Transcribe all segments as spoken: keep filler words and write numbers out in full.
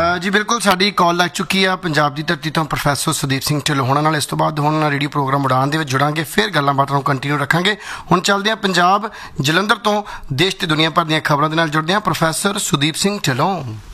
ਜੀ ਬਿਲਕੁਲ, ਸਾਡੀ ਕਾਲ ਲੱਗ ਚੁੱਕੀ ਆ ਪੰਜਾਬ ਦੀ ਧਰਤੀ ਤੋਂ ਪ੍ਰੋਫੈਸਰ ਸੁਦੀਪ ਸਿੰਘ ਢਿੱਲੋਂ ਹੋਣਾ ਨਾਲ। ਇਸ ਤੋਂ ਬਾਅਦ ਹੁਣ ਰੇਡੀਓ ਪ੍ਰੋਗਰਾਮ ਉਡਾਨ ਦੇ ਵਿੱਚ ਜੁੜਾਂਗੇ, ਫਿਰ ਗੱਲਾਂ ਬਾਤਾਂ ਨੂੰ ਕੰਟੀਨਿਊ ਰੱਖਾਂਗੇ। ਹੁਣ ਚੱਲਦੇ ਹਾਂ ਪੰਜਾਬ ਜਲੰਧਰ ਤੋਂ, ਦੇਸ਼ ਤੇ ਦੁਨੀਆ ਭਰ ਦੀਆਂ ਖਬਰਾਂ ਦੇ ਨਾਲ ਜੁੜਦੇ ਹਾਂ ਪ੍ਰੋਫੈਸਰ ਸੁਦੀਪ ਸਿੰਘ ਢਿੱਲੋਂ।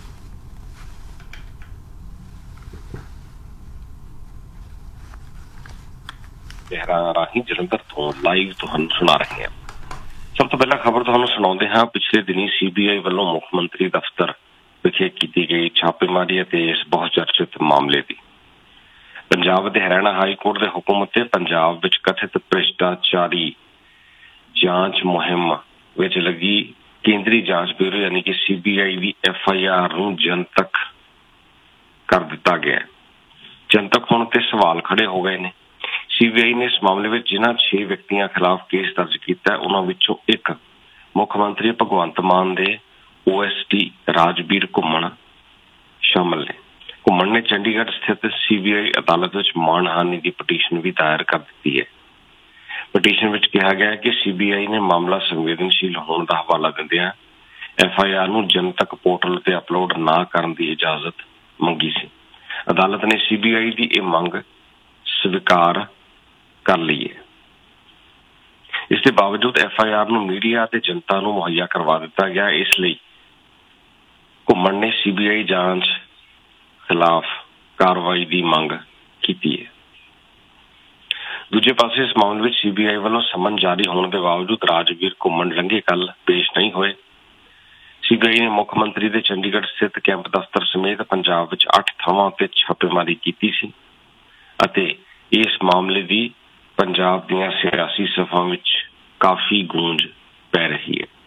ਰਾਹੀਂ ਜਲੰਧਰ ਤੋਂ ਲਾਈਵ ਤੁਹਾਨੂੰ ਸੁਣਾ ਰਹੇ ਹਾਂ। ਸਭ ਤੋਂ ਪਹਿਲਾਂ ਖਬਰ ਤੁਹਾਨੂੰ ਸੁਣਾਉਂਦੇ ਹਾਂ। ਪਿਛਲੇ ਦਿਨੀ ਸੀ ਬੀ ਆਈ ਵੱਲੋਂ ਮੁੱਖ ਮੰਤਰੀ ਦਫ਼ਤਰ ਵਿਖੇ ਕੀਤੀ ਗਈ ਛਾਪੇਮਾਰੀ ਅਤੇ ਇਸ ਬਹੁਤ ਚਰਚਿਤ ਮਾਮਲੇ ਦੀ ਪੰਜਾਬ ਦੇ ਹਰਿਆਣਾ ਹਾਈ ਕੋਰਟ ਦੇ ਹੁਕਮ ਉੱਤੇ ਪੰਜਾਬ ਵਿੱਚ ਕਥਿਤ ਭ੍ਰਿਸ਼ਟਾਚਾਰੀ ਜਾਂਚ ਮੁਹਿੰਮ ਵਿੱਚ ਲੱਗੀ ਕੇਂਦਰੀ ਜਾਂਚ ਬਿਊਰੋ ਯਾਨੀ ਕਿ C B I the F I R ਨੂੰ ਜਨਤਕ ਕਰ ਦਿੱਤਾ ਗਿਆ। ਜਨਤਕ ਹੋਣ ਤੇ ਸਵਾਲ ਖੜੇ ਹੋ ਗਏ ਨੇ। ਸੀ ਬੀ ਆਈ ਨੇ ਇਸ ਮਾਮਲੇ ਵਿੱਚ ਜਿਨ੍ਹਾਂ ਛੇ ਵਿਅਕਤੀਆਂ ਖਿਲਾਫ ਕੇਸ ਦਰਜ ਕੀਤਾ, ਉਹਨਾਂ ਵਿੱਚੋਂ ਇੱਕ ਮੁੱਖ ਮੰਤਰੀ ਭਗਵੰਤ ਮਾਨ ਦੇ ਓ ਐਸ ਡੀ ਰਾਜਬੀਰ ਘੁੰਮਣ ਸ਼ਾਮਲ ਨੇ। ਘੁੰਮਣ ਨੇ ਚੰਡੀਗੜ੍ਹ ਸਥਿਤ ਸੀ ਬੀ ਆਈ ਅਦਾਲਤ ਵਿੱਚ ਮਾਣਹਾਨੀ ਦੀ ਪਟੀਸ਼ਨ ਵੀ ਦਾਇਰ ਕਰ ਦਿੱਤੀ ਹੈ। ਪਟੀਸ਼ਨ ਵਿੱਚ ਕਿਹਾ ਗਿਆ ਹੈ ਕਿ ਸੀ ਬੀ ਆਈ ਨੇ ਮਾਮਲਾ ਸੰਵੇਦਨਸ਼ੀਲ ਹੋਣ ਦਾ ਹਵਾਲਾ ਦਿੰਦਿਆਂ ਐਫ ਆਈ ਆਰ ਨੂੰ ਜਨਤਕ ਪੋਰਟਲ ਤੇ ਅਪਲੋਡ ਨਾ ਕਰਨ ਦੀ ਇਜਾਜ਼ਤ ਮੰਗੀ ਸੀ। ਅਦਾਲਤ ਨੇ ਸੀ ਬੀ ਆਈ ਦੀ ਇਹ ਮੰਗ ਸਵੀਕਾਰ ਕਰ ਲਈ ਹੈ। ਇਸ ਦੇ ਬਾਵਜੂਦ ਐਫ ਆਈ ਆਰ ਨੂੰ ਮੀਡੀਆ ਅਤੇ ਜਨਤਾ ਨੂੰ ਮੁਹੱਈਆ ਕਰਵਾ ਦਿੱਤਾ ਗਿਆ। ਇਸ ਲਈ ਘੁੰਮਣ ਨੇ ਸੀ ਬੀ ਆਈ ਜਾਂਚ ਖਿਲਾਫ ਕਾਰਵਾਈ ਦੀ ਮੰਗ ਕੀਤੀ ਹੈ। ਦੂਜੇ ਪਾਸੇ ਇਸ ਮਾਮਲੇ ਵਿੱਚ ਸੀ ਬੀ ਆਈ ਵੱਲੋਂ ਸਮਨ ਜਾਰੀ ਹੋਣ ਦੇ ਬਾਵਜੂਦ ਰਾਜਬੀਰ ਘੁੰਮਣ ਲੰਘੇ ਕੱਲ੍ਹ ਪੇਸ਼ ਨਹੀਂ ਹੋਏ। ਸੀ ਬੀ ਆਈ ਨੇ ਮੁੱਖ ਮੰਤਰੀ ਦੇ ਚੰਡੀਗੜ੍ਹ ਸਥਿਤ ਕੈਂਪ ਦਫ਼ਤਰ ਸਮੇਤ ਪੰਜਾਬ ਵਿੱਚ ਅੱਠ ਥਾਵਾਂ ਉੱਤੇ ਛਾਪੇਮਾਰੀ ਕੀਤੀ ਸੀ ਅਤੇ ਇਸ ਮਾਮਲੇ ਦੀ ਪੰਜਾਬ ਦੀਆਂ ਸਿਆਸੀ ਸਭਾ ਵਿੱਚ ਕਾਫੀ ਗੂੰਜ ਪੈ ਰਹੀ ਹੈ।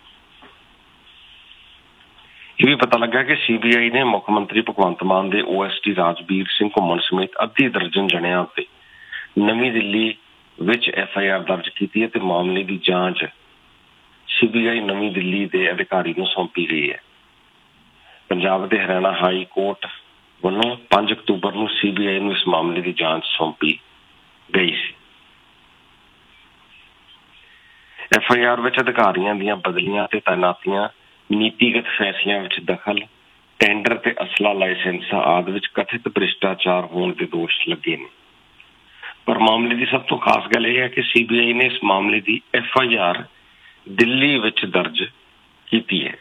ਇਹ ਵੀ ਪਤਾ ਲੱਗਾ ਕਿ ਸੀ ਬੀ ਆਈ ਨੇ ਮੁੱਖ ਮੰਤਰੀ ਭਗਵੰਤ ਮਾਨ ਦੇ O S D Rajbir Singh ਘੁੰਮਣ ਸਮੇਤ ਅੱਧੀ ਦਰਜਨ ਜਣਿਆਂ ਉੱਤੇ ਨਵੀਂ ਦਿੱਲੀ ਵਿੱਚ ਐਫ ਆਈ ਆਰ ਦਰਜ ਕੀਤੀ ਹੈ ਤੇ ਮਾਮਲੇ ਦੀ ਜਾਂਚ ਸੀ ਬੀ ਆਈ ਨਵੀਂ ਦਿੱਲੀ ਦੇ ਅਧਿਕਾਰੀ ਨੂੰ ਸੌਂਪੀ ਗਈ ਹੈ। ਪੰਜਾਬ ਦੇ ਹਰਿਆਣਾ ਹਾਈ ਕੋਰਟ ਵੱਲੋਂ ਪੰਜ ਅਕਤੂਬਰ ਨੂੰ ਸੀ ਬੀ ਆਈ ਨੂੰ ਇਸ ਮਾਮਲੇ ਦੀ ਜਾਂਚ ਸੌਂਪੀ ਗਈ ਸੀ। ਐਫ ਆਈ ਆਰ ਵਿੱਚ ਅਧਿਕਾਰੀਆਂ ਦੀਆਂ ਬਦਲੀਆਂ ਤੇ ਤਾਇਨਾਤੀਆਂ, ਨੀਤੀਗਤ ਫੈਸਲਿਆਂ ਵਿੱਚ ਦਖਲ, ਟੈਂਡਰ ਤੇ ਅਸਲਾ ਲਾਇਸੈਂਸਾਂ ਆਦਿ ਵਿੱਚ ਕਥਿਤ ਭ੍ਰਿਸ਼ਟਾਚਾਰ ਹੋਣ ਦੇ ਦੋਸ਼ ਲੱਗੇ ਨੇ। ਪਰ ਮਾਮਲੇ ਦੀ ਸਭ ਤੋਂ ਖਾਸ ਗੱਲ ਇਹ ਹੈ ਕਿ ਸੀ ਬੀ ਆਈ ਨੇ ਇਸ ਮਾਮਲੇ ਦੀ ਐਫ ਆਈ ਆਰ ਦਿੱਲੀ ਵਿੱਚ ਦਰਜ ਕੀਤੀ ਹੈ।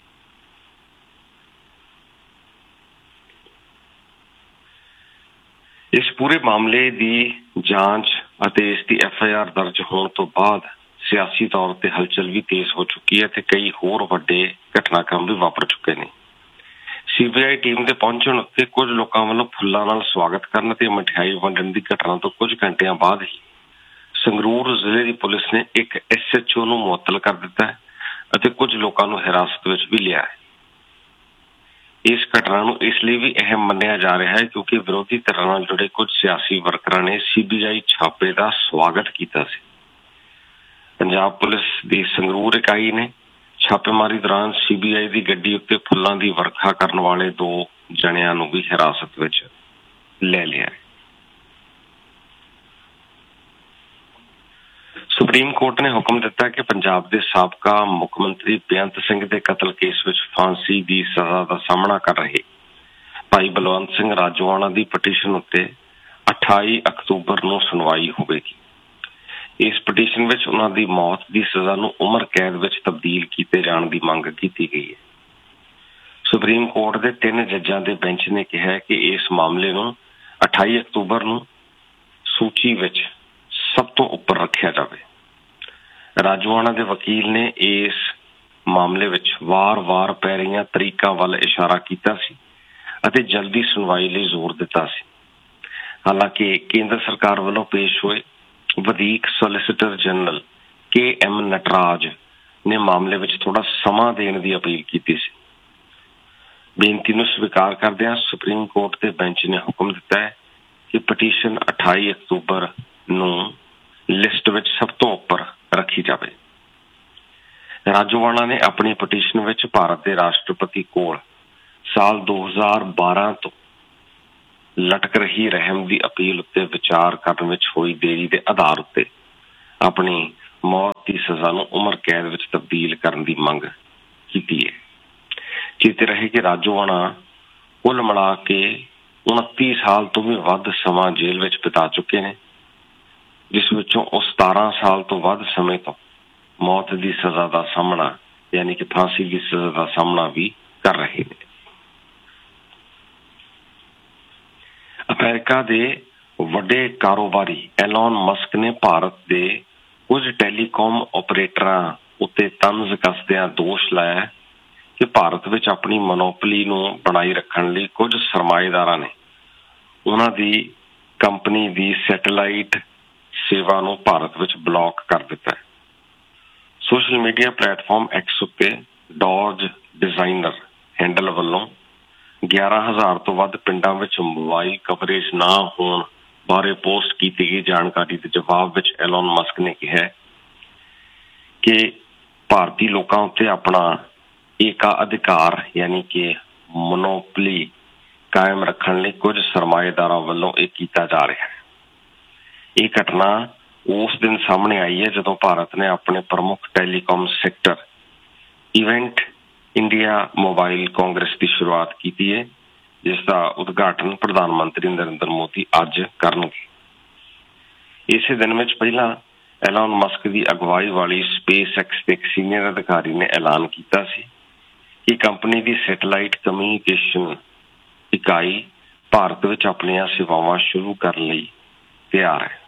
ਇਸ ਪੂਰੇ ਮਾਮਲੇ ਦੀ ਜਾਂਚ ਅਤੇ ਇਸ ਦੀ ਐਫ ਆਈ ਆਰ ਦਰਜ ਹੋਣ ਤੋਂ ਬਾਅਦ ਸਿਆਸੀ ਤੌਰ ਤੇ ਹਲਚਲ ਵੀ ਤੇਜ਼ ਹੋ ਚੁੱਕੀ ਹੈ ਤੇ ਕਈ ਹੋਰ ਵੱਡੇ ਘਟਨਾਕ੍ਰਮ ਵੀ ਵਾਪਰ ਚੁੱਕੇ ਨੇ। ਸੀ ਬੀ ਆਈ ਟੀਮ ਦੇ ਪਹੁੰਚਣ ਉੱਤੇ ਕੁਝ ਲੋਕਾਂ ਵੱਲੋਂ ਫੁੱਲਾਂ ਨਾਲ ਸਵਾਗਤ ਕਰਨ ਤੇ ਮਠਿਆਈ ਵੰਡਣ ਦੀ ਘਟਨਾ ਤੋਂ ਕੁਝ ਘੰਟਿਆਂ ਬਾਅਦ ਹੀ ਸੰਗਰੂਰ ਜ਼ਿਲ੍ਹੇ ਦੀ ਪੁਲਿਸ ਨੇ ਇੱਕ ਐਸ ਐਚ ਓ ਨੂੰ ਮੁਅੱਤਲ ਕਰ ਦਿੱਤਾ ਹੈ ਅਤੇ ਕੁਝ ਲੋਕਾਂ ਨੂੰ ਹਿਰਾਸਤ ਵਿੱਚ ਵੀ ਲਿਆ ਹੈ। ਇਸ ਘਟਨਾ ਨੂੰ ਇਸ ਲਈ ਵੀ ਅਹਿਮ ਮੰਨਿਆ ਜਾ ਰਿਹਾ ਹੈ ਕਿਉਂਕਿ ਵਿਰੋਧੀ ਧਿਰਾਂ ਨਾਲ ਜੁੜੇ ਕੁਝ ਸਿਆਸੀ ਵਰਕਰਾਂ ਨੇ ਸੀ ਬੀ ਆਈ ਛਾਪੇ ਦਾ ਸਵਾਗਤ ਕੀਤਾ ਸੀ। ਪੰਜਾਬ ਪੁਲਿਸ ਦੀ ਸੰਗਰੂਰ ਇਕਾਈ ਨੇ ਛਾਪੇਮਾਰੀ ਦੌਰਾਨ ਸੀ ਬੀ ਆਈ ਦੀ ਗੱਡੀ ਉੱਤੇ ਫੁੱਲਾਂ ਦੀ ਵਰਖਾ ਕਰਨ ਵਾਲੇ ਦੋ ਜਣਿਆਂ ਨੂੰ ਵੀ ਹਿਰਾਸਤ ਵਿੱਚ ਲੈ ਲਿਆ। ਸੁਪਰੀਮ ਕੋਰਟ ਨੇ ਹੁਕਮ ਦਿੱਤਾ ਕਿ ਪੰਜਾਬ ਦੇ ਸਾਬਕਾ ਮੁੱਖ ਮੰਤਰੀ ਬੇਅੰਤ ਸਿੰਘ ਦੇ ਕਤਲ ਕੇਸ ਵਿੱਚ ਫਾਂਸੀ ਦੀ ਸਜ਼ਾ ਦਾ ਸਾਹਮਣਾ ਕਰ ਰਹੇ ਭਾਈ ਬਲਵੰਤ ਸਿੰਘ ਰਾਜੋਆਣਾ ਦੀ ਪਟੀਸ਼ਨ ਉੱਤੇ ਅਠਾਈ ਅਕਤੂਬਰ ਨੂੰ ਸੁਣਵਾਈ ਹੋਵੇਗੀ। ਇਸ ਪਟੀਸ਼ਨ ਵਿੱਚ ਉਹਨਾਂ ਦੀ ਮੌਤ ਦੀ ਸਜ਼ਾ ਨੂੰ ਉਮਰ ਕੈਦ ਵਿੱਚ ਤਬਦੀਲ ਕੀਤੇ ਜਾਣ ਦੀ ਮੰਗ ਕੀਤੀ ਗਈ ਹੈ। ਸੁਪਰੀਮ ਕੋਰਟ ਦੇ ਤਿੰਨ ਜੱਜਾਂ ਦੇ ਬੈਂਚ ਨੇ ਕਿਹਾ ਕਿ ਇਸ ਮਾਮਲੇ ਨੂੰ ਅਠਾਈ ਅਕਤੂਬਰ ਨੂੰ ਸੂਚੀ ਵਿੱਚ ਸਭ ਤੋਂ ਉੱਪਰ ਰੱਖਿਆ ਜਾਵੇ। ਰਾਜੋਆਣਾ ਦੇ ਵਕੀਲ ਨੇ ਇਸ ਮਾਮਲੇ ਵਿੱਚ ਵਾਰ-ਵਾਰ ਪੈ ਰਹੀਆਂ ਤਰੀਕਾਂ ਵੱਲ ਇਸ਼ਾਰਾ ਕੀਤਾ ਸੀ ਅਤੇ ਜਲਦੀ ਸੁਣਵਾਈ ਲਈ ਜ਼ੋਰ ਦਿੱਤਾ ਸੀ। ਹਾਲਾਂਕਿ ਕੇਂਦਰ ਸਰਕਾਰ ਵੱਲੋਂ ਪੇਸ਼ ਹੋਏ ਵਧੀਕ solicitor general K M Nataraj ਨੇ ਮਾਮਲੇ ਵਿੱਚ ਥੋੜਾ ਸਮਾਂ ਦੇਣ ਦੀ ਅਪੀਲ ਕੀਤੀ ਸੀ। ਬੇਨਤੀ ਨੂੰ ਸਵੀਕਾਰ ਕਰਦਿਆਂ ਸੁਪਰੀਮ ਕੋਰਟ ਦੇ ਬੈਂਚ ਨੇ ਹੁਕਮ ਦਿੱਤਾ ਹੈ ਕਿ ਪਟੀਸ਼ਨ ਅਠਾਈ ਅਕਤੂਬਰ ਨੂੰ ਲਿਸਟ ਵਿੱਚ ਸਭ ਤੋਂ ਉੱਪਰ ਰੱਖੀ ਜਾਵੇ। ਰਾਜੋਆਣਾ ਨੇ ਆਪਣੀ ਪਟੀਸ਼ਨ ਵਿੱਚ ਭਾਰਤ ਦੇ ਰਾਸ਼ਟਰਪਤੀ ਕੋਲ ਸਾਲ ਦੋ ਹਜ਼ਾਰ ਬਾਰਾਂ ਤੋਂ ਲਟਕ ਰਹੀ ਰਹਿਮ ਦੀ ਅਪੀਲ ਉੱਤੇ ਵਿਚਾਰ ਕਰਨ ਵਿੱਚ ਹੋਈ ਦੇਰੀ ਦੇ ਆਧਾਰ ਉੱਤੇ ਆਪਣੀ ਮੌਤ ਦੀ ਸਜ਼ਾ ਨੂੰ ਉਮਰ ਕੈਦ ਵਿੱਚ ਤਬਦੀਲ ਕਰਨ ਦੀ ਮੰਗ ਕੀਤੀ ਹੈ। ਚੇਤੇ ਰਹੇ ਕਿ ਰਾਜੋਆਣਾ ਕੁੱਲ ਮਿਲਾ ਕੇ ਉਨੱਤੀ ਸਾਲ ਤੋਂ ਵੀ ਵੱਧ ਸਮਾਂ ਜੇਲ੍ਹ ਵਿੱਚ ਬਿਤਾ ਚੁੱਕੇ ਨੇ, ਜਿਸ ਵਿੱਚੋਂ ਉਹ ਸਤਾਰਾਂ ਸਾਲ ਤੋਂ ਵੱਧ ਸਮੇਂ ਤੋਂ ਮੌਤ ਦੀ ਸਜ਼ਾ ਦਾ ਸਾਹਮਣਾ ਯਾਨੀ ਕਿ ਫਾਂਸੀ ਦੀ ਸਜ਼ਾ ਦਾ ਸਾਹਮਣਾ ਵੀ ਕਰ ਰਹੇ ਨੇ। ਅਮਰੀਕਾ ਦੇ ਵੱਡੇ ਕਾਰੋਬਾਰੀ ਐਲੋਨ ਮਸਕ ਨੇ ਭਾਰਤ ਦੇ ਕੁਝ ਟੈਲੀਕਾਮ ਆਪਰੇਟਰਾਂ ਉੱਤੇ ਤੰਜ਼ ਕੱਸਦਿਆਂ ਦੋਸ਼ ਲਾਇਆ ਕਿ ਭਾਰਤ ਵਿੱਚ ਆਪਣੀ ਮੋਨੋਪੋਲੀ ਨੂੰ ਬਣਾਈ ਰੱਖਣ ਲਈ ਕੁਝ ਸਰਮਾਏਦਾਰਾਂ ਨੇ ਉਹਨਾਂ ਦੀ ਕੰਪਨੀ ਦੀ ਸੈਟੇਲਾਈਟ ਸੇਵਾ ਨੂੰ ਭਾਰਤ ਵਿੱਚ ਬਲੌਕ ਕਰ ਦਿੱਤਾ ਹੈ। ਸੋਸ਼ਲ ਮੀਡੀਆ ਪਲੇਟਫਾਰਮ ਐਕਸ ਉੱਤੇ ਡੌਜ ਡਿਜ਼ਾਈਨਰ ਹੈਂਡਲ ਵੱਲੋਂ ਗਿਆਰਾਂ ਹਜ਼ਾਰ ਤੋਂ ਵੱਧ ਪਿੰਡਾਂ ਵਿੱਚ ਮੋਬਾਈਲ ਕਵਰੇਜ ਨਾ ਹੋਣ ਬਾਰੇ ਪੋਸਟ ਕੀਤੀ ਗਈ ਜਾਣਕਾਰੀ ਦੇ ਜਵਾਬ ਵਿੱਚ ਐਲੋਨ ਮਸਕ ਨੇ ਕਿਹਾ ਕਿ ਭਾਰਤੀ ਲੋਕਾਂ ਉੱਤੇ ਆਪਣਾ ਏਕਾ ਅਧਿਕਾਰ ਯਾਨੀ ਕਿ ਮੋਨੋਪੋਲੀ ਕਾਇਮ ਰੱਖਣ ਲਈ ਕੁਝ ਸਰਮਾਏਦਾਰਾਂ ਵੱਲੋਂ ਇਹ ਕੀਤਾ ਜਾ ਰਿਹਾ ਹੈ। ਇਹ ਘਟਨਾ ਉਸ ਦਿਨ ਸਾਹਮਣੇ ਆਈ ਹੈ ਜਦੋਂ ਭਾਰਤ ਨੇ ਆਪਣੇ ਪ੍ਰਮੁੱਖ telecom sector event India mobile Congress ਦੀ ਸ਼ੁਰੂਆਤ ਕੀਤੀ ਹੈ, ਜਿਸ ਦਾ ਉਦਘਾਟਨ ਪ੍ਰਧਾਨ ਮੰਤਰੀ ਨਰਿੰਦਰ ਮੋਦੀ ਅੱਜ ਕਰਨਗੇ। ਇਸੇ ਦਿਨ ਵਿੱਚ ਪਹਿਲਾਂ ਐਲੋਨ ਮਸਕ ਦੀ ਅਗਵਾਈ ਵਾਲੀ ਸਪੇਸ ਐਕਸ ਦੇ ਇੱਕ ਸੀਨੀਅਰ ਅਧਿਕਾਰੀ ਨੇ ਐਲਾਨ ਕੀਤਾ ਸੀ ਕਿ ਕੰਪਨੀ ਦੀ ਸੈਟੇਲਾਈਟ ਕਮਿਊਨੀਕੇਸ਼ਨ ਇਕਾਈ ਭਾਰਤ ਵਿੱਚ ਆਪਣੀਆਂ ਸੇਵਾਵਾਂ ਸ਼ੁਰੂ ਕਰਨ ਲਈ ਤਿਆਰ ਹੈ।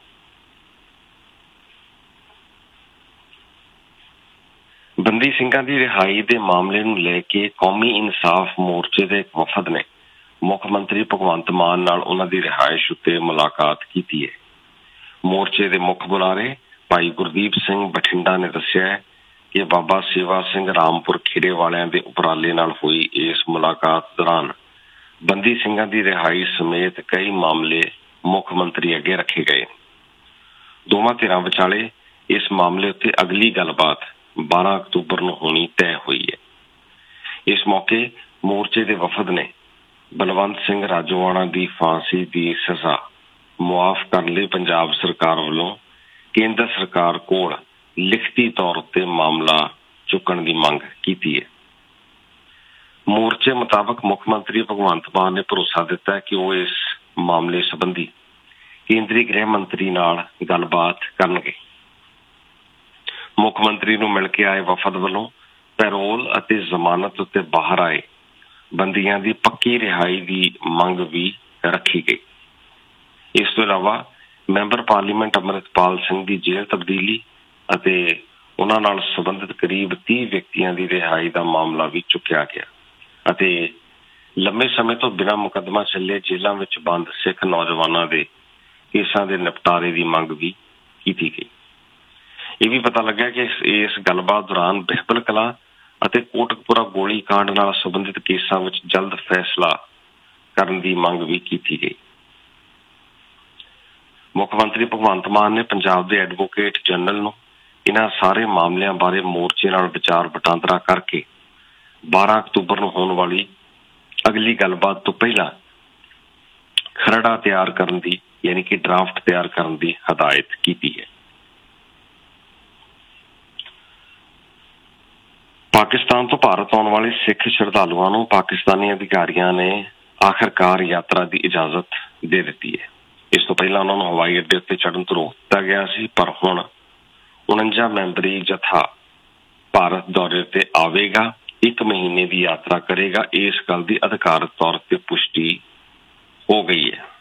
ਬੰਦੀ ਸਿੰਘਾਂ ਦੀ ਰਿਹਾਈ ਦੇ ਮਾਮਲੇ ਨੂੰ ਲੈ ਕੇ ਕੌਮੀ ਇਨਸਾਫ ਮੋਰਚੇ ਦੇ ਇੱਕ ਵਫਦ ਨੇ ਮੁੱਖ ਮੰਤਰੀ ਭਗਵੰਤ ਮਾਨ ਨਾਲ ਉਹਨਾਂ ਦੀ ਰਿਹਾਇਸ਼ ਉੱਤੇ ਮੁਲਾਕਾਤ ਕੀਤੀ ਹੈ। ਮੋਰਚੇ ਦੇ ਮੁੱਖ ਬੁਲਾਰੇ ਭਾਈ ਗੁਰਦੀਪ ਸਿੰਘ ਬਠਿੰਡਾ ਨੇ ਦੱਸਿਆ ਕਿ ਬਾਬਾ ਸੇਵਾ ਸਿੰਘ ਰਾਮਪੁਰ ਖੇੜੇ ਵਾਲਿਆਂ ਦੇ ਉਪਰਾਲੇ ਨਾਲ ਹੋਈ ਇਸ ਮੁਲਾਕਾਤ ਦੌਰਾਨ ਬੰਦੀ ਸਿੰਘਾਂ ਦੀ ਰਿਹਾਈ ਸਮੇਤ ਕਈ ਮਾਮਲੇ ਮੁੱਖ ਮੰਤਰੀ ਅੱਗੇ ਰੱਖੇ ਗਏ। ਦੋਵਾਂ ਧਿਰਾਂ ਵਿਚਾਲੇ ਇਸ ਮਾਮਲੇ ਉੱਤੇ ਅਗਲੀ ਗੱਲਬਾਤ ਬਾਰਾਂ ਅਕਤੂਬਰ ਨੂੰ ਹੋਣੀ ਤੈਅ ਹੋਈ ਹੈ। ਇਸ ਮੌਕੇ ਮੋਰਚੇ ਦੇ ਵਫਦ ਨੇ ਬਲਵੰਤ ਸਿੰਘ ਰਾਜੋਆਣਾ ਦੀ ਫਾਂਸੀ ਦੀ ਸਜ਼ਾ ਮੁਆਫ ਕਰਨ ਲਈ ਪੰਜਾਬ ਸਰਕਾਰ ਵੱਲੋਂ ਕੇਂਦਰ ਸਰਕਾਰ ਕੋਲ ਲਿਖਤੀ ਤੌਰ ਉੱਤੇ ਮਾਮਲਾ ਚੁੱਕਣ ਦੀ ਮੰਗ ਕੀਤੀ ਹੈ। ਮੋਰਚੇ ਮੁਤਾਬਕ ਮੁੱਖ ਮੰਤਰੀ ਭਗਵੰਤ ਮਾਨ ਨੇ ਭਰੋਸਾ ਦਿੱਤਾ ਹੈ ਕਿ ਉਹ ਇਸ ਮਾਮਲੇ ਸੰਬੰਧੀ ਕੇਂਦਰੀ ਗ੍ਰਹਿ ਮੰਤਰੀ ਨਾਲ ਗੱਲਬਾਤ ਕਰਨਗੇ। ਮੁੱਖ ਮੰਤਰੀ ਨੂੰ ਮਿਲ ਕੇ ਆਏ ਵਫਦ ਵੱਲੋਂ ਪੈਰੋਲ ਅਤੇ ਜ਼ਮਾਨਤ ਉੱਤੇ ਬਾਹਰ ਆਏ ਬੰਦੀਆਂ ਦੀ ਪੱਕੀ ਰਿਹਾਈ ਦੀ ਮੰਗ ਵੀ ਰੱਖੀ ਗਈ। ਇਸ ਤੋਂ ਇਲਾਵਾ ਮੈਂਬਰ ਪਾਰਲੀਮੈਂਟ ਅੰਮ੍ਰਿਤਪਾਲ ਸਿੰਘ ਦੀ ਜੇਲ੍ਹ ਤਬਦੀਲੀ ਅਤੇ ਉਹਨਾਂ ਨਾਲ ਸੰਬੰਧਿਤ ਕਰੀਬ ਤੀਹ ਵਿਅਕਤੀਆਂ ਦੀ ਰਿਹਾਈ ਦਾ ਮਾਮਲਾ ਵੀ ਚੁੱਕਿਆ ਗਿਆ ਅਤੇ ਲੰਮੇ ਸਮੇਂ ਤੋਂ ਬਿਨਾਂ ਮੁਕੱਦਮਾ ਚੱਲੇ ਜੇਲ੍ਹਾਂ ਵਿੱਚ ਬੰਦ ਸਿੱਖ ਨੌਜਵਾਨਾਂ ਦੇ ਕੇਸਾਂ ਦੇ ਨਿਪਟਾਰੇ ਦੀ ਮੰਗ ਵੀ ਕੀਤੀ ਗਈ। ਇਹ ਵੀ ਪਤਾ ਲੱਗਿਆ ਕਿ ਇਸ ਗੱਲਬਾਤ ਦੌਰਾਨ ਬਿਹਬਲ ਕਲਾਂ ਅਤੇ ਕੋਟਕਪੁਰਾ ਗੋਲੀ ਕਾਂਡ ਨਾਲ ਸੰਬੰਧਿਤ ਕੇਸਾਂ ਵਿੱਚ ਜਲਦ ਫੈਸਲਾ ਕਰਨ ਦੀ ਮੰਗ ਵੀ ਕੀਤੀ ਗਈ। ਮੁੱਖ ਮੰਤਰੀ ਭਗਵੰਤ ਮਾਨ ਨੇ ਪੰਜਾਬ ਦੇ ਐਡਵੋਕੇਟ ਜਨਰਲ ਨੂੰ ਇਹਨਾਂ ਸਾਰੇ ਮਾਮਲਿਆਂ ਬਾਰੇ ਮੋਰਚੇ ਨਾਲ ਵਿਚਾਰ ਵਟਾਂਦਰਾ ਕਰਕੇ ਬਾਰਾਂ ਅਕਤੂਬਰ ਨੂੰ ਹੋਣ ਵਾਲੀ ਅਗਲੀ ਗੱਲਬਾਤ ਤੋਂ ਪਹਿਲਾਂ ਖਰੜਾ ਤਿਆਰ ਕਰਨ ਦੀ ਯਾਨੀ ਕਿ ਡਰਾਫਟ ਤਿਆਰ ਕਰਨ ਦੀ ਹਦਾਇਤ ਕੀਤੀ ਹੈ। ਪਾਕਿਸਤਾਨ ਤੋਂ ਭਾਰਤ ਆਉਣ ਵਾਲੇ ਸਿੱਖ ਸ਼ਰਧਾਲੂਆਂ ਨੂੰ ਪਾਕਿਸਤਾਨੀ ਅਧਿਕਾਰੀਆਂ ਨੇ ਆਖਰਕਾਰ ਯਾਤਰਾ ਦੀ ਇਜਾਜ਼ਤ ਦੇ ਦਿੱਤੀ ਹੈ। ਇਸ ਤੋਂ ਪਹਿਲਾਂ ਉਹਨਾਂ ਨੂੰ ਹਵਾਈ ਅੱਡੇ ਉੱਤੇ ਚੜ੍ਹਨ ਤੋਂ ਰੋਕ ਦਿੱਤਾ ਗਿਆ ਸੀ, ਪਰ ਹੁਣ ਉਣੰਜਾ ਮੈਂਬਰੀ ਜਥਾ ਭਾਰਤ ਦੌਰੇ ਤੇ ਆਵੇਗਾ, ਇੱਕ ਮਹੀਨੇ ਦੀ ਯਾਤਰਾ ਕਰੇਗਾ। ਇਸ ਗੱਲ ਦੀ ਅਧਿਕਾਰਤ ਤੌਰ ਤੇ ਪੁਸ਼ਟੀ ਹੋ ਗਈ ਹੈ।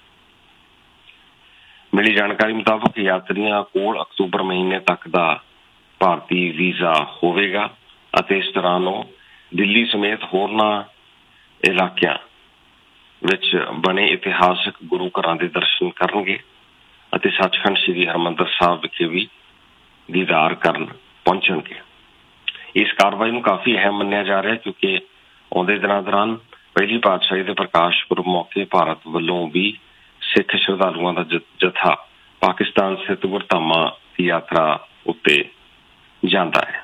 ਮਿਲੀ ਜਾਣਕਾਰੀ ਮੁਤਾਬਕ ਯਾਤਰੀਆਂ ਕੋਲ ਅਕਤੂਬਰ ਮਹੀਨੇ ਤੱਕ ਦਾ ਭਾਰਤੀ ਵੀਜ਼ਾ ਹੋਵੇਗਾ ਅਤੇ ਇਸ ਦੌਰਾਨ ਉਹ ਦਿੱਲੀ ਸਮੇਤ ਹੋਰਨਾਂ ਇਲਾਕਿਆਂ ਵਿੱਚ ਬਣੇ ਇਤਿਹਾਸਕ ਗੁਰੂ ਘਰਾਂ ਦੇ ਦਰਸ਼ਨ ਕਰਨਗੇ ਅਤੇ ਸੱਚਖੰਡ ਸ੍ਰੀ ਹਰਿਮੰਦਰ ਸਾਹਿਬ ਵਿਖੇ ਵੀ ਦੀਦਾਰ ਕਰਨ ਪਹੁੰਚਣਗੇ। ਇਸ ਕਾਰਵਾਈ ਨੂੰ ਕਾਫੀ ਅਹਿਮ ਮੰਨਿਆ ਜਾ ਰਿਹਾ ਕਿਉਂਕਿ ਆਉਂਦੇ ਦਿਨਾਂ ਦੌਰਾਨ ਪਹਿਲੀ ਪਾਤਸ਼ਾਹੀ ਦੇ ਪ੍ਰਕਾਸ਼ ਪੁਰਬ ਮੌਕੇ ਭਾਰਤ ਵੱਲੋਂ ਵੀ ਸਿੱਖ ਸ਼ਰਧਾਲੂਆਂ ਦਾ ਜਥਾ ਪਾਕਿਸਤਾਨ ਸਥਿਤ ਗੁਰਧਾਮਾਂ ਦੀ ਯਾਤਰਾ ਉੱਤੇ ਜਾਂਦਾ ਹੈ।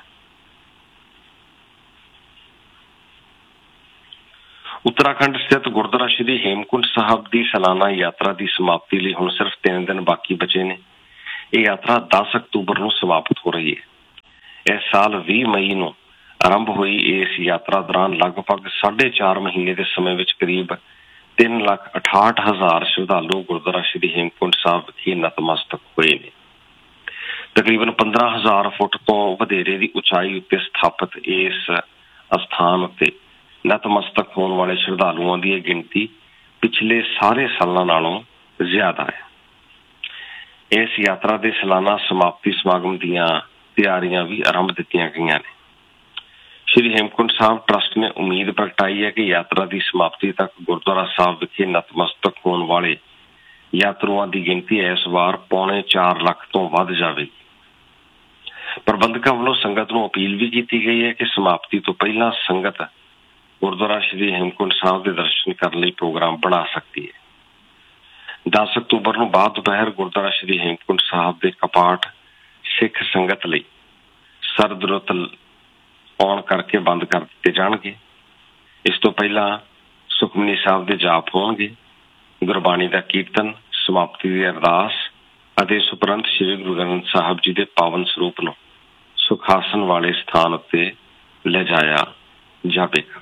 ਉੱਤਰਾਖੰਡ ਸਥਿਤ ਗੁਰਦੁਆਰਾ ਸ਼੍ਰੀ ਹੇਮਕੁੰਟ ਸਾਹਿਬ ਦੀ ਸਾਲਾਨਾ ਯਾਤਰਾ ਦੀ ਸਮਾਪਤੀ ਲਈ ਹੁਣ ਸਿਰਫ ਤਿੰਨ ਦਿਨ ਬਾਕੀ ਬਚੇ ਨੇ। ਇਹ ਯਾਤਰਾ ਦਸ ਅਕਤੂਬਰ ਨੂੰ ਸਮਾਪਤ ਹੋ ਰਹੀ ਹੈ। ਇਸ ਸਾਲ ਵੀਹ ਮਈ ਨੂੰ ਆਰੰਭ ਹੋਈ ਇਸ ਯਾਤਰਾ ਦੌਰਾਨ ਲਗਭਗ ਸਾਢੇ ਚਾਰ ਮਹੀਨੇ ਦੇ ਸਮੇਂ ਵਿੱਚ ਕਰੀਬ ਤਿੰਨ ਲੱਖ ਅਠਾਹਠ ਹਜ਼ਾਰ ਸ਼ਰਧਾਲੂ ਗੁਰਦੁਆਰਾ ਸ਼੍ਰੀ ਹੇਮਕੁੰਟ ਸਾਹਿਬ ਵਿਖੇ ਨਤਮਸਤਕ ਹੋਏ ਨੇ। ਤਕਰੀਬਨ ਪੰਦਰਾਂ ਹਜ਼ਾਰ ਫੁੱਟ ਤੋਂ ਵਧੇਰੇ ਦੀ ਉਚਾਈ ਉੱਤੇ ਸਥਾਪਿਤ ਇਸ ਅਸਥਾਨ ਉੱਤੇ ਨਤਮਸਤਕ ਹੋਣ ਵਾਲੇ ਸ਼ਰਧਾਲੂਆਂ ਦੀ ਇਹ ਗਿਣਤੀ ਪਿਛਲੇ ਸਾਰੇ ਸਾਲਾਂ ਨਾਲੋਂ ਜ਼ਿਆਦਾ ਹੈ। ਇਸ ਯਾਤਰਾ ਦੇ ਸਾਲਾਨਾ ਸਮਾਪਤੀ ਸਮਾਗਮ ਦੀਆਂ ਤਿਆਰੀਆਂ ਵੀ ਆਰੰਭ ਦਿੱਤੀਆਂ ਗਈਆਂ ਨੇ। ਸ਼੍ਰੀ ਹੇਮਕੁੰਟ ਸਾਹਿਬ ਟਰੱਸਟ ਨੇ ਉਮੀਦ ਪ੍ਰਗਟਾਈ ਹੈ ਕਿ ਯਾਤਰਾ ਦੀ ਸਮਾਪਤੀ ਤੱਕ ਗੁਰਦੁਆਰਾ ਸਾਹਿਬ ਵਿਖੇ ਨਤਮਸਤਕ ਹੋਣ ਵਾਲੇ ਯਾਤਰੂਆਂ ਦੀ ਗਿਣਤੀ ਇਸ ਵਾਰ ਪੌਣੇ ਚਾਰ ਲੱਖ ਤੋਂ ਵੱਧ ਜਾਵੇਗੀ। ਪ੍ਰਬੰਧਕਾਂ ਵੱਲੋਂ ਸੰਗਤ ਨੂੰ ਅਪੀਲ ਵੀ ਕੀਤੀ ਗਈ ਹੈ ਕਿ ਸਮਾਪਤੀ ਤੋਂ ਪਹਿਲਾਂ ਸੰਗਤ ਗੁਰਦੁਆਰਾ ਸ਼੍ਰੀ ਹੇਮਕੁੰਟ ਸਾਹਿਬ ਦੇ ਦਰਸ਼ਨ ਕਰਨ ਲਈ ਪ੍ਰੋਗਰਾਮ ਬਣਾ ਸਕਦੀ ਹੈ। ਦਸ ਅਕਤੂਬਰ ਨੂੰ ਬਾਅਦ ਦੁਪਹਿਰ ਗੁਰਦੁਆਰਾ ਸ਼੍ਰੀ ਹੇਮਕੁੰਟ ਸਾਹਿਬ ਦੇ ਕਪਾਟ ਸਿੱਖ ਸੰਗਤ ਲਈ ਸਰਦ ਰੁੱਤ ਆਉਣ ਕਰਕੇ ਬੰਦ ਕਰ ਦਿੱਤੇ ਜਾਣਗੇ। ਇਸ ਤੋਂ ਪਹਿਲਾਂ ਸੁਖਮਨੀ ਸਾਹਿਬ ਦੇ ਜਾਪ ਹੋਣਗੇ, ਗੁਰਬਾਣੀ ਦਾ ਕੀਰਤਨ, ਸਮਾਪਤੀ ਦੀ ਅਰਦਾਸ ਅਤੇ ਇਸ ਉਪਰੰਤ ਸ਼੍ਰੀ ਗੁਰੂ ਗ੍ਰੰਥ ਸਾਹਿਬ ਜੀ ਦੇ ਪਾਵਨ ਸਰੂਪ ਨੂੰ ਸੁਖਾਸਨ ਵਾਲੇ ਸਥਾਨ ਉੱਤੇ ਲਿਜਾਇਆ ਜਾਵੇਗਾ।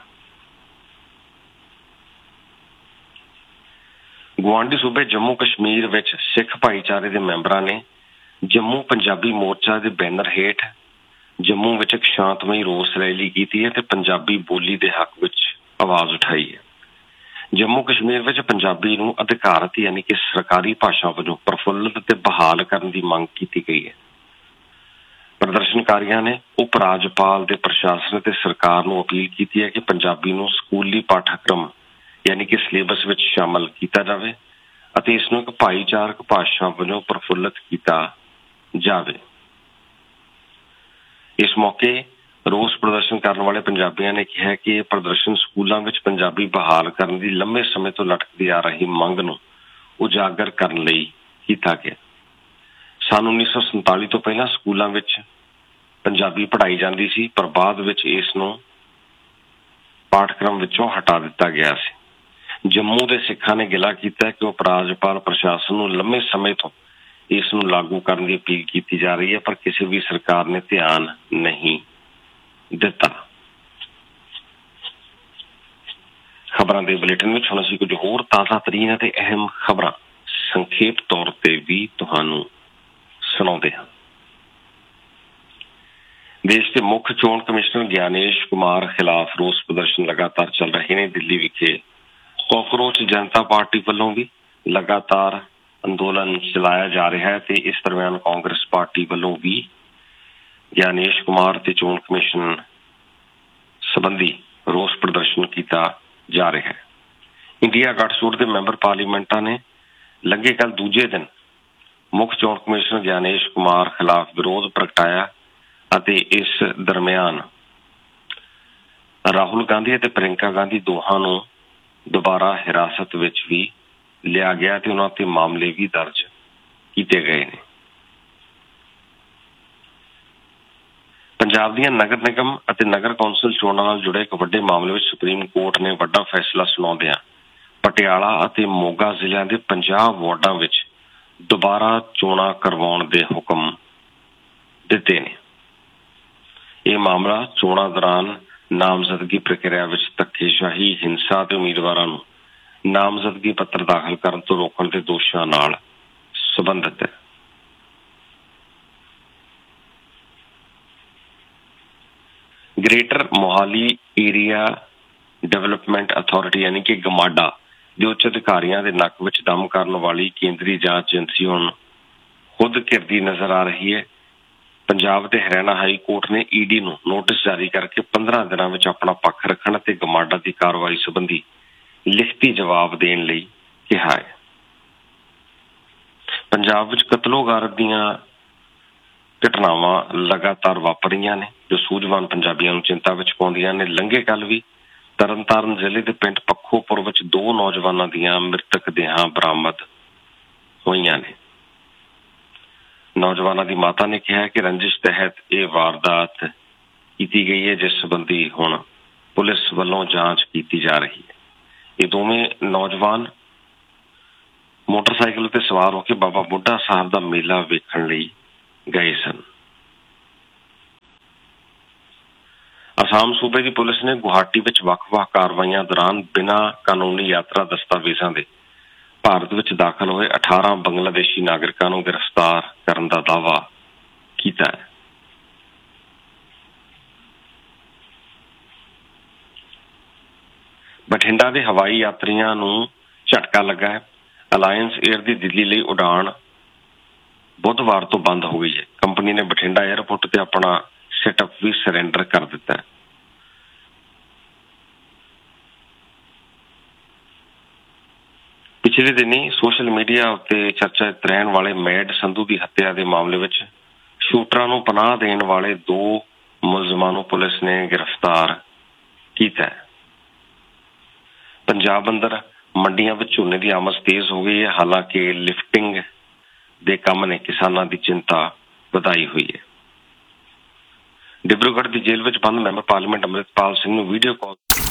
ਗੁਆਂਢੀ ਸੂਬੇ ਜੰਮੂ ਕਸ਼ਮੀਰ ਵਿੱਚ ਸਿੱਖ ਭਾਈਚਾਰੇ ਦੇ ਮੈਂਬਰਾਂ ਨੇ ਜੰਮੂ ਪੰਜਾਬੀ ਮੋਰਚਾ ਦੇ ਬੈਨਰ ਹੇਠ ਜੰਮੂ ਵਿੱਚ ਇੱਕ ਸ਼ਾਂਤਮਈ ਰੋਸ ਰੈਲੀ ਕੀਤੀ ਹੈ ਤੇ ਪੰਜਾਬੀ ਬੋਲੀ ਦੇ ਹੱਕ ਵਿੱਚ ਆਵਾਜ਼ ਉਠਾਈ ਹੈ। ਜੰਮੂ ਕਸ਼ਮੀਰ ਵਿੱਚ ਪੰਜਾਬੀ ਨੂੰ ਅਧਿਕਾਰਤ ਯਾਨੀ ਕਿ ਸਰਕਾਰੀ ਭਾਸ਼ਾ ਵਜੋਂ ਪ੍ਰਫੁੱਲਤ ਤੇ ਬਹਾਲ ਕਰਨ ਦੀ ਮੰਗ ਕੀਤੀ ਗਈ ਹੈ। ਪ੍ਰਦਰਸ਼ਨਕਾਰੀਆਂ ਨੇ ਉਪ ਰਾਜਪਾਲ ਦੇ ਪ੍ਰਸ਼ਾਸਨ ਤੇ ਸਰਕਾਰ ਨੂੰ ਅਪੀਲ ਕੀਤੀ ਹੈ ਕਿ ਪੰਜਾਬੀ ਨੂੰ ਸਕੂਲੀ ਪਾਠਕ੍ਰਮ ਯਾਨੀ ਕਿ ਸਿਲੇਬਸ ਵਿੱਚ ਸ਼ਾਮਲ ਕੀਤਾ ਜਾਵੇ ਅਤੇ ਇਸ ਨੂੰ ਇੱਕ ਭਾਈਚਾਰਕ ਭਾਸ਼ਾ ਵਜੋਂ ਪ੍ਰਫੁੱਲਤ ਕੀਤਾ ਜਾਵੇ। ਇਸ ਮੌਕੇ ਰੋਸ ਪ੍ਰਦਰਸ਼ਨ ਕਰਨ ਵਾਲੇ ਪੰਜਾਬੀਆਂ ਨੇ ਕਿਹਾ ਕਿ ਇਹ ਪ੍ਰਦਰਸ਼ਨ ਸਕੂਲਾਂ ਵਿੱਚ ਪੰਜਾਬੀ ਬਹਾਲ ਕਰਨ ਦੀ ਲੰਮੇ ਸਮੇਂ ਤੋਂ ਲਟਕਦੀ ਆ ਰਹੀ ਮੰਗ ਨੂੰ ਉਜਾਗਰ ਕਰਨ ਲਈ ਕੀਤਾ ਗਿਆ। ਸੰਨ ਉੱਨੀ ਸੌ ਸੰਤਾਲੀ ਤੋਂ ਪਹਿਲਾਂ ਸਕੂਲਾਂ ਵਿੱਚ ਪੰਜਾਬੀ ਪੜ੍ਹਾਈ ਜਾਂਦੀ ਸੀ, ਪਰ ਬਾਅਦ ਵਿੱਚ ਇਸ ਨੂੰ ਪਾਠਕ੍ਰਮ ਵਿੱਚੋਂ ਹਟਾ ਦਿੱਤਾ ਗਿਆ ਸੀ। ਜੰਮੂ ਦੇ ਸਿੱਖਾਂ ਨੇ ਗਿਲਾ ਕੀਤਾ ਕਿ ਉਪ ਰਾਜਪਾਲ ਪ੍ਰਸ਼ਾਸਨ ਨੂੰ ਲੰਮੇ ਸਮੇਂ ਤੋਂ ਇਸ ਨੂੰ ਲਾਗੂ ਕਰਨ ਦੀ ਅਪੀਲ ਕੀਤੀ ਜਾ ਰਹੀ ਹੈ, ਪਰ ਕਿਸੇ ਵੀ ਸਰਕਾਰ ਨੇ ਧਿਆਨ ਨਹੀਂ ਦਿੱਤਾ। ਖਬਰਾਂ ਦੇ ਬੁਲੇਟਿਨ ਵਿੱਚ ਹੁਣ ਅਸੀਂ ਕੁਝ ਹੋਰ ਤਾਜ਼ਾ ਤਰੀਨ ਅਤੇ ਅਹਿਮ ਖਬਰਾਂ ਸੰਖੇਪ ਤੌਰ ਤੇ ਵੀ ਤੁਹਾਨੂੰ ਸੁਣਾਉਂਦੇ ਹਾਂ। ਦੇਸ਼ ਦੇ ਮੁੱਖ ਚੋਣ ਕਮਿਸ਼ਨਰ ਗਿਆਨੇਸ਼ ਕੁਮਾਰ ਖਿਲਾਫ ਰੋਸ ਪ੍ਰਦਰਸ਼ਨ ਲਗਾਤਾਰ ਚੱਲ ਰਹੇ ਨੇ। ਦਿੱਲੀ ਵਿਖੇ ਕਾਕਰੋਚ ਜਨਤਾ ਪਾਰਟੀ ਵੱਲੋਂ ਵੀ ਲਗਾਤਾਰ ਅੰਦੋਲਨ ਚਲਾਇਆ ਜਾ ਰਿਹਾ ਹੈ ਤੇ ਇਸ ਦਰਮਿਆਨ ਕਾਂਗਰਸ ਪਾਰਟੀ ਵੱਲੋਂ ਵੀ ਗਿਆਨੇਸ਼ ਕੁਮਾਰ ਤੇ ਚੋਣ ਕਮਿਸ਼ਨ ਸੰਬੰਧੀ ਰੋਸ ਪ੍ਰਦਰਸ਼ਨ ਕੀਤਾ ਜਾ ਰਿਹਾ ਹੈ। ਇੰਡੀਆ ਗੱਠਜੋੜ ਦੇ ਮੈਂਬਰ ਪਾਰਲੀਮੈਂਟਾਂ ਨੇ ਲੰਘੇ ਕੱਲ੍ਹ ਦੂਜੇ ਦਿਨ ਮੁੱਖ ਚੋਣ ਕਮਿਸ਼ਨਰ ਗਿਆਨੇਸ਼ ਕੁਮਾਰ ਖਿਲਾਫ ਵਿਰੋਧ ਪ੍ਰਗਟਾਇਆ ਅਤੇ ਇਸ ਦਰਮਿਆਨ ਰਾਹੁਲ ਗਾਂਧੀ ਅਤੇ ਪ੍ਰਿੰਕਾ ਗਾਂਧੀ ਦੋਹਾਂ ਨੂੰ ਦੁਬਾਰਾ ਹਿਰਾਸਤ ਵਿੱਚ ਵੀ ਲਿਆ ਗਿਆ ਤੇ ਉਹਨਾਂ ਤੇ ਮਾਮਲੇ ਵੀ ਦਰਜ ਕੀਤੇ ਗਏ ਨੇ। ਪੰਜਾਬ ਦੀਆਂ ਨਗਰ ਨਿਗਮ ਅਤੇ ਨਗਰ ਕੌਂਸਲ ਚੋਣਾਂ ਨਾਲ ਜੁੜੇ ਇੱਕ ਵੱਡੇ ਮਾਮਲੇ ਵਿੱਚ ਸੁਪਰੀਮ ਕੋਰਟ ਨੇ ਵੱਡਾ ਫੈਸਲਾ ਸੁਣਾਉਂਦਿਆਂ ਪਟਿਆਲਾ ਅਤੇ ਮੋਗਾ ਜ਼ਿਲ੍ਹਿਆਂ ਦੇ ਪੰਜਾਹ ਵਾਰਡਾਂ ਵਿੱਚ ਦੁਬਾਰਾ ਚੋਣਾਂ ਕਰਵਾਉਣ ਦੇ ਹੁਕਮ ਦਿੱਤੇ ਨੇ। ਇਹ ਮਾਮਲਾ ਚੋਣਾਂ ਦੌਰਾਨ ਨਾਮਜ਼ਦਗੀ ਪ੍ਰਕਿਰਿਆ ਵਿੱਚ ਧੱਕੇਸ਼ਾਹੀ, ਹਿੰਸਾ ਤੇ ਉਮੀਦਵਾਰਾਂ ਨੂੰ ਨਾਮਜ਼ਦਗੀ ਪੱਤਰ ਦਾਖਲ ਕਰਨ ਤੋਂ ਰੋਕਣ ਦੇ ਦੋਸ਼ਾਂ ਨਾਲ ਸੰਬੰਧਿਤ ਹੈ। Greater Mohali area development authority ਯਾਨੀ ਕਿ ਗਮਾਡਾ ਦੇ ਉੱਚ ਅਧਿਕਾਰੀਆਂ ਦੇ ਨੱਕ ਵਿੱਚ ਦਮ ਕਰਨ ਵਾਲੀ ਕੇਂਦਰੀ ਜਾਂਚ ਏਜੰਸੀ ਹੁਣ ਖੁਦ ਘਿਰਦੀ ਨਜ਼ਰ ਆ ਰਹੀ ਹੈ। ਪੰਜਾਬ ਤੇ ਹਰਿਆਣਾ ਹਾਈ ਕੋਰਟ ਨੇ ਈ ਡੀ ਨੂੰ ਨੋਟਿਸ ਜਾਰੀ ਕਰਕੇ ਪੰਦਰਾਂ ਦਿਨਾਂ ਵਿੱਚ ਆਪਣਾ ਪੱਖ ਰੱਖਣ ਅਤੇ ਗਮਾਡਾ ਦੀ ਕਾਰਵਾਈ ਸੰਬੰਧੀ ਲਿਖਤੀ ਜਵਾਬ ਦੇਣ ਲਈ ਕਿਹਾ ਹੈ। ਪੰਜਾਬ ਵਿੱਚ ਕਤਲੋਗਾਰਤ ਦੀਆਂ ਘਟਨਾਵਾਂ ਲਗਾਤਾਰ ਵਾਪਰ ਰਹੀਆਂ ਨੇ ਜੋ ਸੂਝਵਾਨ ਪੰਜਾਬੀਆਂ ਨੂੰ ਚਿੰਤਾ ਵਿੱਚ ਪਾਉਂਦੀਆਂ ਨੇ। ਲੰਘੇ ਕੱਲ੍ਹ ਵੀ ਤਰਨਤਾਰਨ ਜ਼ਿਲ੍ਹੇ ਦੇ ਪਿੰਡ ਪੱਖੋਪੁਰ ਵਿੱਚ ਦੋ ਨੌਜਵਾਨਾਂ ਦੀਆਂ ਮ੍ਰਿਤਕ ਦੇਹਾਂ ਬਰਾਮਦ ਹੋਈਆਂ ਨੇ। ਨੌਜਵਾਨਾਂ ਦੀ ਮਾਤਾ ਨੇ ਕਿਹਾ ਕਿ ਰੰਜਿਸ਼ ਤਹਿਤ ਇਹ ਵਾਰਦਾਤ ਕੀਤੀ ਗਈ ਹੈ, ਜਿਸ ਸੰਬੰਧੀ ਹੁਣ ਪੁਲਿਸ ਵੱਲੋਂ ਜਾਂਚ ਕੀਤੀ ਜਾ ਰਹੀ ਹੈ। ਇਹ ਦੋਵੇਂ ਨੌਜਵਾਨ ਮੋਟਰਸਾਈਕਲ ਤੇ ਸਵਾਰ ਹੋ ਕੇ ਬਾਬਾ ਬੁੱਢਾ ਸਾਹਿਬ ਦਾ ਮੇਲਾ ਵੇਖਣ ਲਈ ਗਏ ਸਨ। ਅਸਾਮ ਸੂਬੇ ਦੀ ਪੁਲਿਸ ਨੇ ਗੁਹਾਟੀ ਵਿੱਚ ਵੱਖ-ਵੱਖ ਕਾਰਵਾਈਆਂ ਦੌਰਾਨ ਬਿਨਾਂ ਕਾਨੂੰਨੀ ਯਾਤਰਾ ਦਸਤਾਵੇਜ਼ਾਂ ਦੇ ਭਾਰਤ ਵਿੱਚ ਦਾਖਲ ਹੋਏ ਅਠਾਰਾਂ ਬੰਗਲਾਦੇਸ਼ੀ ਨਾਗਰਿਕਾਂ ਨੂੰ ਗ੍ਰਿਫਤਾਰ ਕਰਨ ਦਾ ਦਾਅਵਾ ਕੀਤਾ ਹੈ। ਬਠਿੰਡਾ ਦੇ ਹਵਾਈ ਯਾਤਰੀਆਂ ਨੂੰ ਝਟਕਾ ਲੱਗਾ ਹੈ। ਅਲਾਇੰਸ 에ਅਰ ਦੀ ਦਿੱਲੀ ਲਈ ਉਡਾਣ ਬੁੱਧਵਾਰ ਤੋਂ ਬੰਦ ਹੋ ਗਈ ਹੈ। ਕੰਪਨੀ ਨੇ ਬਠਿੰਡਾ 에ਅਰਪੋਰਟ ਤੇ ਆਪਣਾ ਸੈਟਅਪ ਵੀ ਸਰੈਂਡਰ ਕਰ ਦਿੱਤਾ ਹੈ। ਪਿਛਲੇ ਦਿਨੀ ਸੋਸ਼ਲ ਮੀਡੀਆ ਉੱਤੇ ਚਰਚਿਤ ਰਹਿਣ ਵਾਲੇ ਮੈਡ ਸੰਧੂ ਦੀ ਹੱਤਿਆ ਦੇ ਮਾਮਲੇ ਵਿੱਚ ਸ਼ੂਟਰਾਂ ਨੂੰ ਪਨਾਹ ਦੇਣ ਵਾਲੇ ਦੋ ਮੁਲਜ਼ਮਾਂ ਨੂੰ ਪੁਲਿਸ ਨੇ ਗ੍ਰਿਫਤਾਰ ਕੀਤਾ ਹੈ। ਪੰਜਾਬ ਅੰਦਰ ਮੰਡੀਆਂ ਵਿੱਚ ਝੋਨੇ ਦੀ ਆਮਦ ਤੇਜ਼ ਹੋ ਗਈ ਹੈ। ਹਾਲਾਂਕਿ ਲਿਫਟਿੰਗ ਦੇ ਕੰਮ ਨੇ ਕਿਸਾਨਾਂ ਦੀ ਚਿੰਤਾ ਵਧਾਈ ਹੋਈ ਹੈ। ਡਿਬਰੂਗੜ੍ਹ ਦੀ ਜੇਲ੍ਹ ਵਿੱਚ ਬੰਦ ਮੈਂਬਰ ਪਾਰਲੀਮੈਂਟ ਅੰਮ੍ਰਿਤਪਾਲ ਸਿੰਘ ਨੂੰ ਵੀਡੀਓ ਕਾਲ